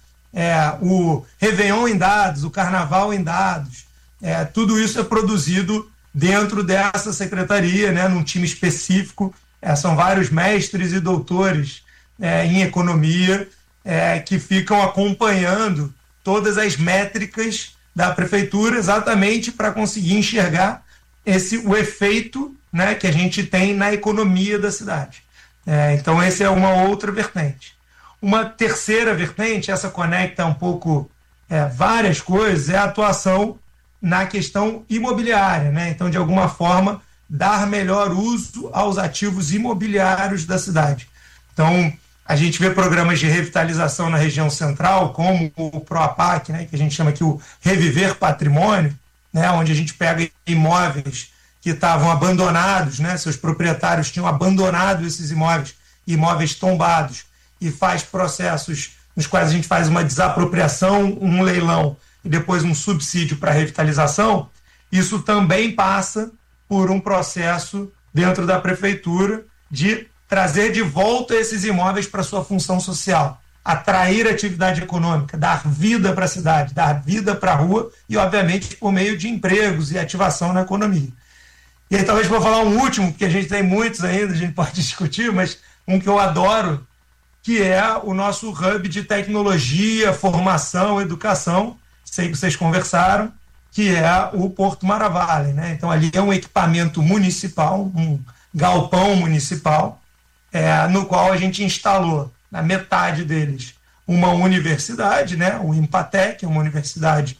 O Réveillon em dados, o Carnaval em dados, tudo isso é produzido dentro dessa secretaria, né, num time específico. São vários mestres e doutores em economia que ficam acompanhando todas as métricas da prefeitura, exatamente para conseguir enxergar o efeito, né, que a gente tem na economia da cidade. Então essa é uma outra vertente. Uma terceira vertente, essa conecta um pouco várias coisas, é a atuação na questão imobiliária, né? Então, de alguma forma, dar melhor uso aos ativos imobiliários da cidade. Então, a gente vê programas de revitalização na região central, como o PROAPAC, né, que a gente chama aqui o Reviver Patrimônio, né, onde a gente pega imóveis que estavam abandonados, né, seus proprietários tinham abandonado esses imóveis tombados, e faz processos nos quais a gente faz uma desapropriação, um leilão, e depois um subsídio para revitalização. Isso também passa por um processo dentro da prefeitura de trazer de volta esses imóveis para sua função social, atrair atividade econômica, dar vida para a cidade, dar vida para a rua e, obviamente, por meio de empregos e ativação na economia. E aí talvez vou falar um último, porque a gente tem muitos ainda, a gente pode discutir, mas um que eu adoro, que é o nosso hub de tecnologia, formação, educação, sei que vocês conversaram, que é o Porto Maravalha, né? Então ali é um equipamento municipal, um galpão municipal, no qual a gente instalou, na metade deles, uma universidade, né? O IMPATEC, uma universidade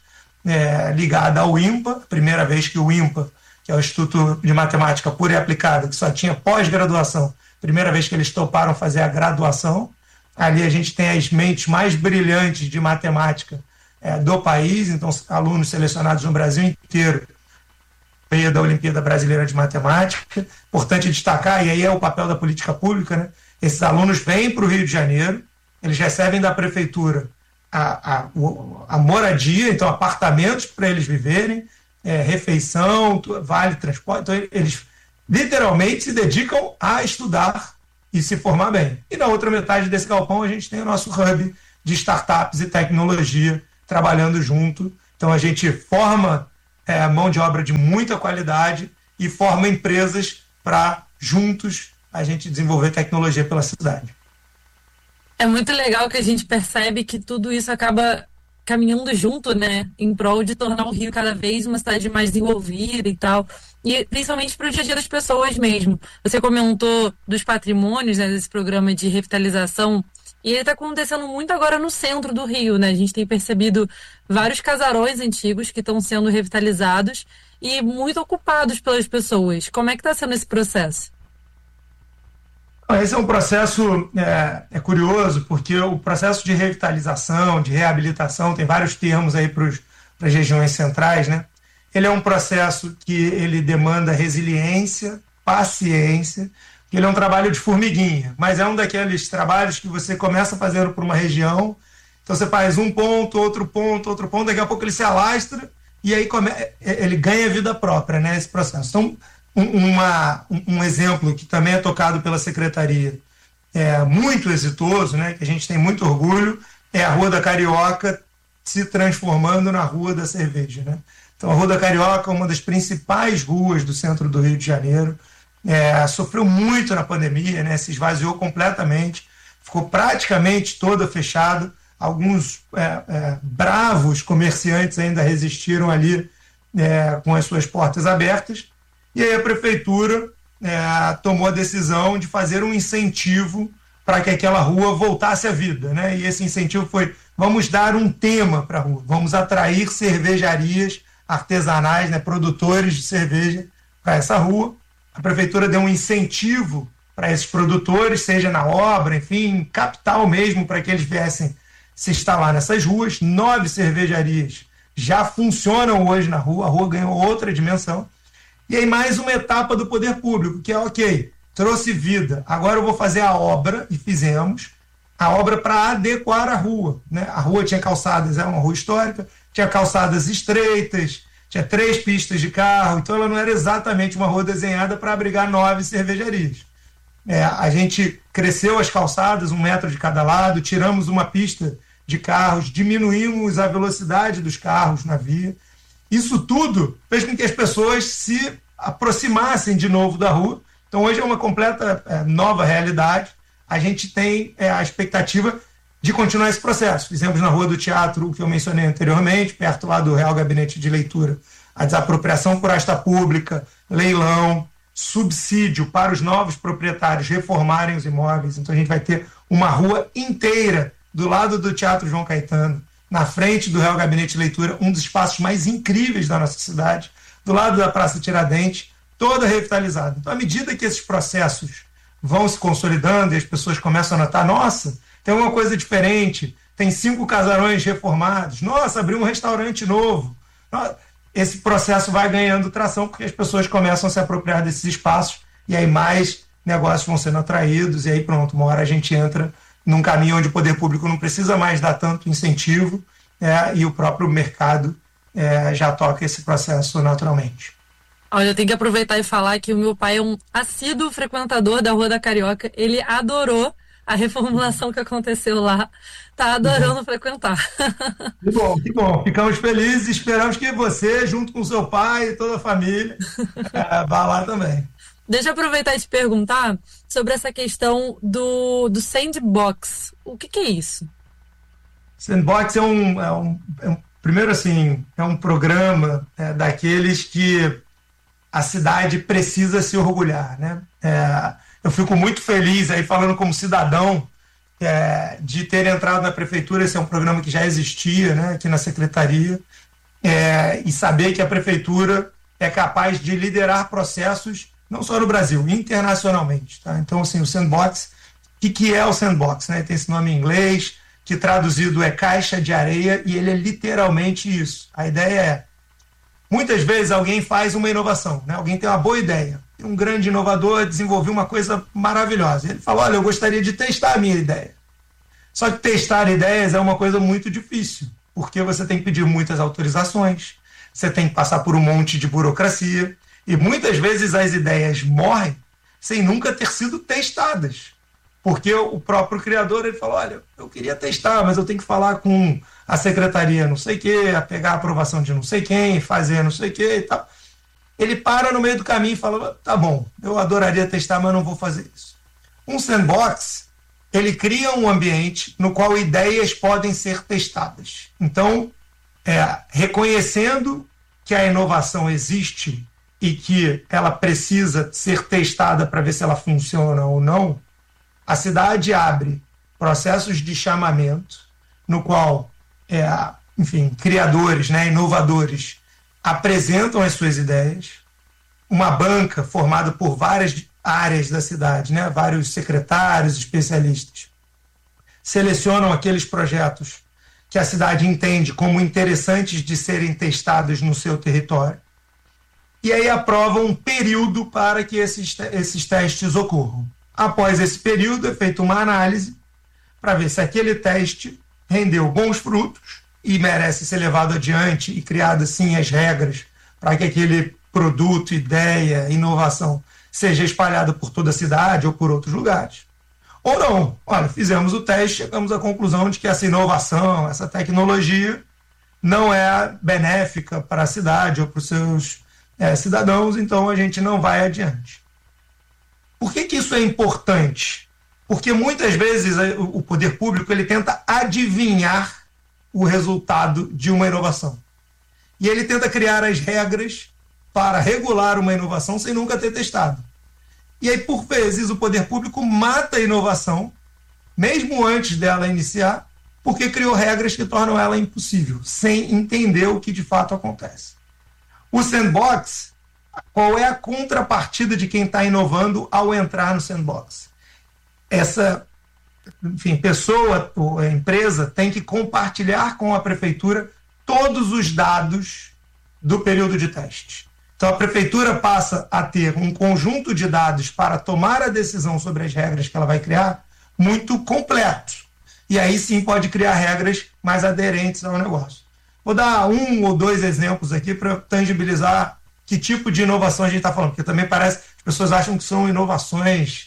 ligada ao IMPA, primeira vez que o IMPA, que é o Instituto de Matemática Pura e Aplicada, que só tinha pós-graduação, primeira vez que eles toparam fazer a graduação. Ali a gente tem as mentes mais brilhantes de matemática do país, então alunos selecionados no Brasil inteiro da Olimpíada Brasileira de Matemática. Importante destacar, e aí é o papel da política pública, né? Esses alunos vêm para o Rio de Janeiro, eles recebem da prefeitura a moradia, então apartamentos para eles viverem, refeição, vale transporte. Então, eles literalmente se dedicam a estudar e se formar bem. E na outra metade desse galpão a gente tem o nosso hub de startups e tecnologia trabalhando junto. Então a gente forma mão de obra de muita qualidade e forma empresas para juntos a gente desenvolver tecnologia pela cidade. É muito legal que a gente percebe que tudo isso acaba caminhando junto, né, em prol de tornar o Rio cada vez uma cidade mais desenvolvida e tal, e principalmente para o dia a dia das pessoas mesmo. Você comentou dos patrimônios, né, desse programa de revitalização, e ele está acontecendo muito agora no centro do Rio, né? A gente tem percebido vários casarões antigos que estão sendo revitalizados e muito ocupados pelas pessoas. Como é que está sendo esse processo? Esse é um processo curioso, porque o processo de revitalização, de reabilitação, tem vários termos aí para as regiões centrais, né? Ele é um processo que ele demanda resiliência, paciência, ele é um trabalho de formiguinha, mas é um daqueles trabalhos que você começa fazendo por uma região, então você faz um ponto, outro ponto, daqui a pouco ele se alastra e aí ele ganha vida própria, né, esse processo. Então, um exemplo que também é tocado pela Secretaria, muito exitoso, né, que a gente tem muito orgulho, é a Rua da Carioca se transformando na Rua da Cerveja, né? Então, a Rua da Carioca é uma das principais ruas do centro do Rio de Janeiro, sofreu muito na pandemia, né, se esvaziou completamente, ficou praticamente toda fechada. Alguns bravos comerciantes ainda resistiram ali com as suas portas abertas, e aí a prefeitura tomou a decisão de fazer um incentivo para que aquela rua voltasse à vida, né? E esse incentivo foi: vamos dar um tema para a rua, vamos atrair cervejarias artesanais, né, produtores de cerveja para essa rua. A prefeitura deu um incentivo para esses produtores, seja na obra, enfim, capital mesmo, para que eles viessem se instalar nessas ruas. 9 cervejarias já funcionam hoje na rua, a rua ganhou outra dimensão. E aí mais uma etapa do poder público, que é ok, trouxe vida, agora eu vou fazer a obra, e fizemos, a obra para adequar a rua, né? A rua tinha calçadas, é uma rua histórica, tinha calçadas estreitas, tinha 3 pistas de carro, então ela não era exatamente uma rua desenhada para abrigar 9 cervejarias. A gente cresceu as calçadas, 1 metro de cada lado, tiramos uma pista de carros, diminuímos a velocidade dos carros na via. Isso tudo fez com que as pessoas se aproximassem de novo da rua. Então hoje é uma completa nova realidade. A gente tem a expectativa de continuar esse processo. Fizemos na Rua do Teatro, o que eu mencionei anteriormente, perto lá do Real Gabinete de Leitura, a desapropriação por asta pública, leilão, subsídio para os novos proprietários reformarem os imóveis. Então a gente vai ter uma rua inteira do lado do Teatro João Caetano, na frente do Real Gabinete de Leitura, um dos espaços mais incríveis da nossa cidade, do lado da Praça Tiradentes, toda revitalizada. Então, à medida que esses processos vão se consolidando e as pessoas começam a notar: nossa, tem uma coisa diferente, tem 5 casarões reformados, nossa, abriu um restaurante novo. Esse processo vai ganhando tração porque as pessoas começam a se apropriar desses espaços e aí mais negócios vão sendo atraídos e aí pronto, uma hora a gente entra num caminho onde o poder público não precisa mais dar tanto incentivo e o próprio mercado já toca esse processo naturalmente. Olha, eu tenho que aproveitar e falar que o meu pai é um assíduo frequentador da Rua da Carioca. Ele adorou a reformulação que aconteceu lá. Tá adorando frequentar. Que bom, que bom. Ficamos felizes e esperamos que você, junto com seu pai e toda a família, vá lá também. Deixa eu aproveitar e te perguntar sobre essa questão do Sandbox. O que é isso? Sandbox primeiro assim, é um programa daqueles que a cidade precisa se orgulhar, né? Eu fico muito feliz aí, falando como cidadão, de ter entrado na prefeitura. Esse é um programa que já existia, né, aqui na secretaria, e saber que a prefeitura é capaz de liderar processos não só no Brasil, internacionalmente, tá? Então, assim, o Sandbox, o que é o Sandbox, né? Tem esse nome em inglês, que traduzido é caixa de areia, e ele é literalmente isso. A ideia é: muitas vezes alguém faz uma inovação, né? Alguém tem uma boa ideia. Um grande inovador desenvolveu uma coisa maravilhosa. Ele falou: olha, eu gostaria de testar a minha ideia. Só que testar ideias é uma coisa muito difícil, porque você tem que pedir muitas autorizações, você tem que passar por um monte de burocracia, e muitas vezes as ideias morrem sem nunca ter sido testadas. Porque o próprio criador, ele falou, olha, eu queria testar, mas eu tenho que falar com a secretaria não sei o quê, pegar a aprovação de não sei quem, fazer não sei o quê e tal. Ele para no meio do caminho e fala, tá bom, eu adoraria testar, mas não vou fazer isso. Um sandbox, ele cria um ambiente no qual ideias podem ser testadas. Então, reconhecendo que a inovação existe e que ela precisa ser testada para ver se ela funciona ou não, a cidade abre processos de chamamento no qual, criadores, inovadores, apresentam as suas ideias, uma banca formada por várias áreas da cidade, vários secretários, especialistas, selecionam aqueles projetos que a cidade entende como interessantes de serem testados no seu território, e aí aprovam um período para que esses testes ocorram. Após esse período, é feita uma análise para ver se aquele teste rendeu bons frutos e merece ser levado adiante e criadas, sim, as regras para que aquele produto, ideia, inovação seja espalhado por toda a cidade ou por outros lugares. Ou não. Olha, fizemos o teste, chegamos à conclusão de que essa inovação, essa tecnologia não é benéfica para a cidade ou para os seus cidadãos, então a gente não vai adiante. Por que isso é importante? Porque muitas vezes o poder público ele tenta adivinhar o resultado de uma inovação. E ele tenta criar as regras para regular uma inovação sem nunca ter testado. E aí, por vezes, o poder público mata a inovação, mesmo antes dela iniciar, porque criou regras que tornam ela impossível, sem entender o que de fato acontece. O sandbox, qual é a contrapartida de quem está inovando ao entrar no sandbox? Essa pessoa ou empresa tem que compartilhar com a prefeitura todos os dados do período de teste. Então a prefeitura passa a ter um conjunto de dados para tomar a decisão sobre as regras que ela vai criar muito completo. E aí sim pode criar regras mais aderentes ao negócio. Vou dar 1 ou 2 exemplos aqui para tangibilizar que tipo de inovação a gente está falando, porque também parece que as pessoas acham que são inovações,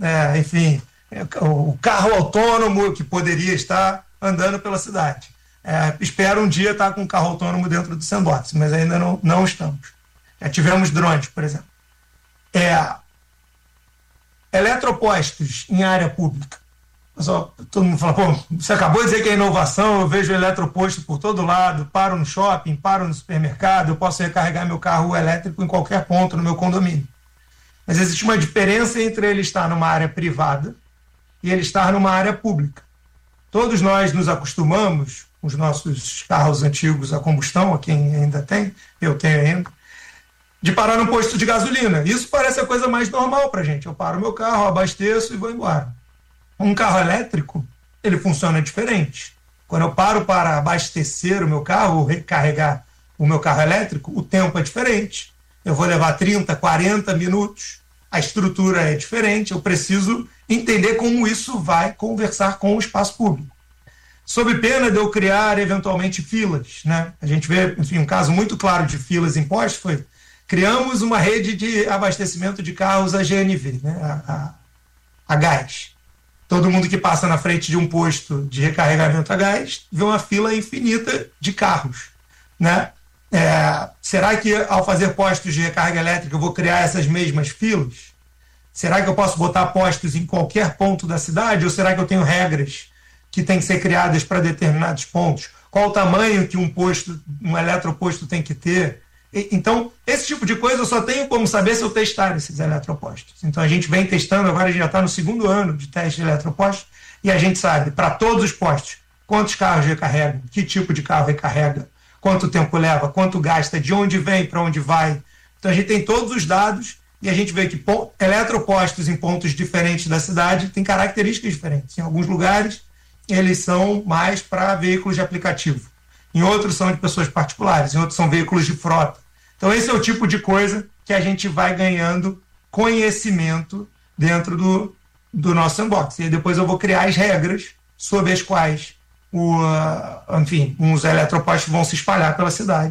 o carro autônomo que poderia estar andando pela cidade. Espero um dia estar com um carro autônomo dentro do sandbox, mas ainda não estamos. Já tivemos drones, por exemplo. Eletropostos em área pública. Todo mundo fala, você acabou de dizer que é inovação, eu vejo eletroposto por todo lado, paro no shopping, paro no supermercado, eu posso recarregar meu carro elétrico em qualquer ponto no meu condomínio. Mas existe uma diferença entre ele estar numa área privada e ele estar numa área pública. Todos nós nos acostumamos, com os nossos carros antigos a combustão, a quem ainda tem, eu tenho ainda, de parar num posto de gasolina. Isso parece a coisa mais normal para a gente. Eu paro meu carro, abasteço e vou embora. Um carro elétrico, ele funciona diferente. Quando eu paro para abastecer o meu carro, ou recarregar o meu carro elétrico, o tempo é diferente. Eu vou levar 30, 40 minutos, a estrutura é diferente, eu preciso entender como isso vai conversar com o espaço público. Sob pena de eu criar, eventualmente, filas, A gente vê, um caso muito claro de filas em postos foi, criamos uma rede de abastecimento de carros a GNV, a gás. Todo mundo que passa na frente de um posto de recarregamento a gás vê uma fila infinita de carros, Será que ao fazer postos de recarga elétrica eu vou criar essas mesmas filas? Será que eu posso botar postos em qualquer ponto da cidade? Ou será que eu tenho regras que têm que ser criadas para determinados pontos? Qual o tamanho que um eletroposto tem que ter? Então, esse tipo de coisa eu só tenho como saber se eu testar esses eletropostos. Então, a gente vem testando, agora a gente já está no 2º ano de teste de eletropostos, e a gente sabe, para todos os postos, quantos carros recarregam, que tipo de carro recarrega, quanto tempo leva, quanto gasta, de onde vem, para onde vai. Então, a gente tem todos os dados e a gente vê que eletropostos em pontos diferentes da cidade têm características diferentes. Em alguns lugares, eles são mais para veículos de aplicativo. Em outros são de pessoas particulares, em outros são veículos de frota. Então esse é o tipo de coisa que a gente vai ganhando conhecimento dentro do nosso sandbox. E depois eu vou criar as regras sobre as quais os eletropostos vão se espalhar pela cidade.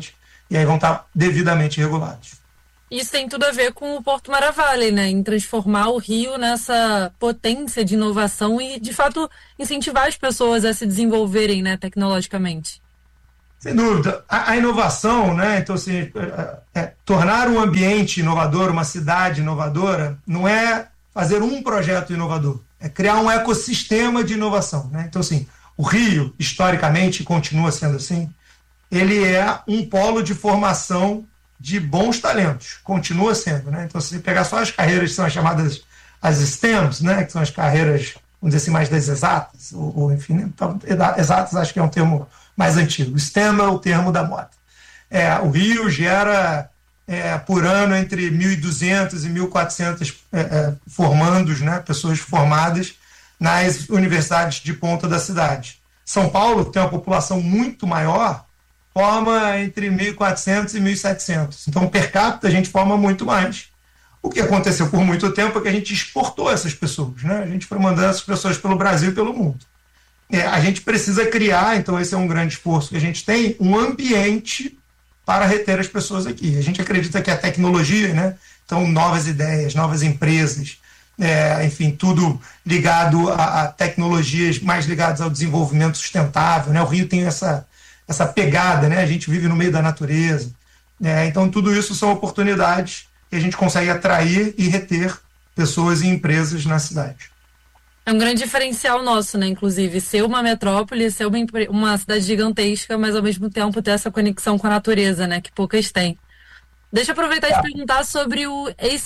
e aí vão estar devidamente regulados. Isso tem tudo a ver com o Porto Maravilha, né? Em transformar o Rio nessa potência de inovação e, de fato, incentivar as pessoas a se desenvolverem, né, tecnologicamente. Sem dúvida. A inovação, né? Então, assim, tornar um ambiente inovador, uma cidade inovadora, não é fazer um projeto inovador, é criar um ecossistema de inovação, né? Então, assim, o Rio, historicamente, continua sendo assim, ele é um polo de formação de bons talentos, continua sendo, né? Então, se você pegar só as carreiras que são as chamadas as STEMs, né? Que são as carreiras, vamos dizer assim, mais das exatas, ou enfim, né? Então, exatas acho que é um termo mais antigo. STEM é o termo da moda. O Rio gera, por ano, entre 1.200 e 1.400 formandos, né? Pessoas formadas nas universidades de ponta da cidade. São Paulo, que tem uma população muito maior, forma entre 1.400 e 1.700. Então, per capita, a gente forma muito mais. O que aconteceu por muito tempo é que a gente exportou essas pessoas, né? A gente foi mandando essas pessoas pelo Brasil e pelo mundo. A gente precisa criar, então esse é um grande esforço que a gente tem, um ambiente para reter as pessoas aqui. A gente acredita que a tecnologia, né? Então, novas ideias, novas empresas, enfim, tudo ligado a tecnologias mais ligadas ao desenvolvimento sustentável, né? O Rio tem essa pegada, né? A gente vive no meio da natureza. Então, tudo isso são oportunidades que a gente consegue atrair e reter pessoas e empresas na cidade. É um grande diferencial nosso, né? Inclusive, ser uma metrópole, ser uma cidade gigantesca, mas ao mesmo tempo ter essa conexão com a natureza, né? Que poucas têm. Deixa eu aproveitar e te perguntar sobre o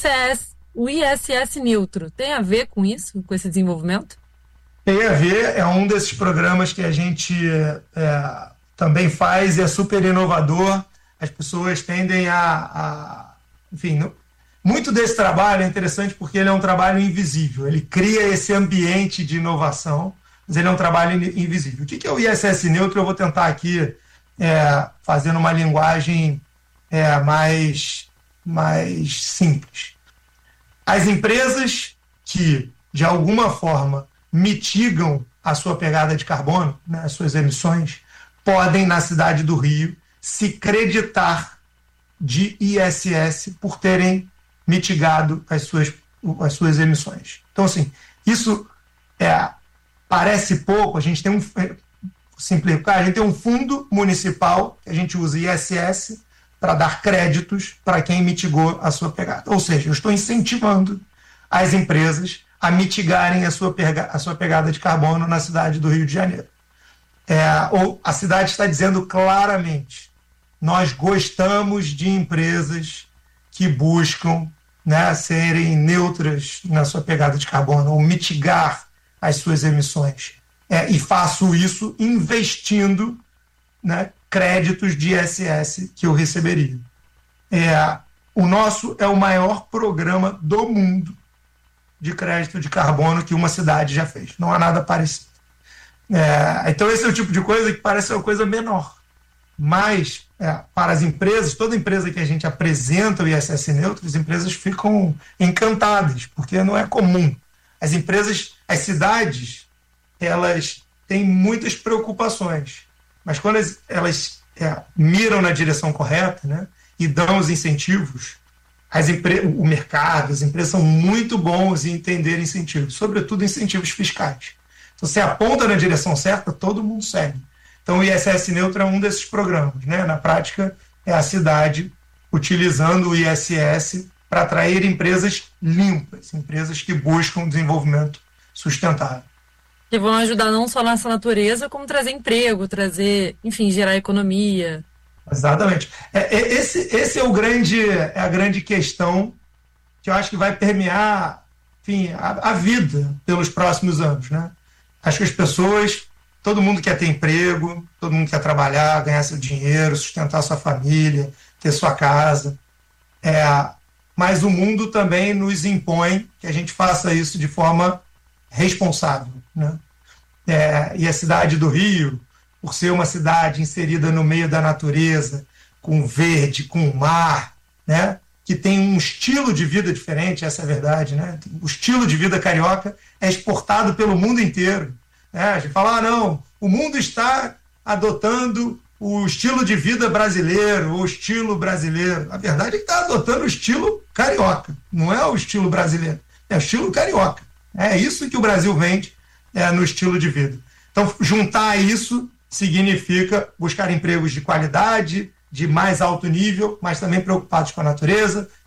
ISS Neutro. Tem a ver com isso, com esse desenvolvimento? Tem a ver, é um desses programas que a gente também faz e é super inovador. As pessoas tendem enfim, muito desse trabalho é interessante porque ele é um trabalho invisível. Ele cria esse ambiente de inovação, mas ele é um trabalho invisível. O que é o ISS Neutro? Eu vou tentar aqui fazendo uma linguagem mais simples. As empresas que, de alguma forma, mitigam a sua pegada de carbono, né, as suas emissões, podem, na cidade do Rio, se creditar de ISS por terem mitigado as suas emissões. Então, assim, isso parece pouco. A gente tem simplificar, a gente tem um fundo municipal que a gente usa ISS para dar créditos para quem mitigou a sua pegada. Ou seja, eu estou incentivando as empresas a mitigarem a sua pegada de carbono na cidade do Rio de Janeiro. Ou a cidade está dizendo claramente: nós gostamos de empresas que buscam, né, serem neutras na sua pegada de carbono ou mitigar as suas emissões. E faço isso investindo, né, créditos de ISS que eu receberia. O nosso é o maior programa do mundo de crédito de carbono que uma cidade já fez. Não há nada parecido. Então esse é o tipo de coisa que parece uma coisa menor. Mas, para as empresas, toda empresa que a gente apresenta o ISS Neutro, as empresas ficam encantadas, porque não é comum. As cidades, elas têm muitas preocupações, mas quando elas miram na direção correta, né, e dão os incentivos, o mercado, as empresas são muito bons em entender incentivos, sobretudo incentivos fiscais. Então, se aponta na direção certa, todo mundo segue. Então, o ISS Neutro é um desses programas, né? Na prática, é a cidade utilizando o ISS para atrair empresas limpas, empresas que buscam desenvolvimento sustentável. Que vão ajudar não só nessa natureza, como trazer emprego, enfim, gerar economia. Exatamente. Esse é a grande questão que eu acho que vai permear, enfim, a vida pelos próximos anos, né? Acho que as pessoas... Todo mundo quer ter emprego, todo mundo quer trabalhar, ganhar seu dinheiro, sustentar sua família, ter sua casa. Mas o mundo também nos impõe que a gente faça isso de forma responsável, né? E a cidade do Rio, por ser uma cidade inserida no meio da natureza, com verde, com mar, né? Que tem um estilo de vida diferente, essa é a verdade, né? O estilo de vida carioca é exportado pelo mundo inteiro. A gente fala, não, o mundo está adotando o estilo de vida brasileiro, o estilo brasileiro. A verdade é que está adotando o estilo carioca, não é o estilo brasileiro, é o estilo carioca. É isso que o Brasil vende no estilo de vida. Então, juntar isso significa buscar empregos de qualidade, de mais alto nível, mas também preocupados com a natureza,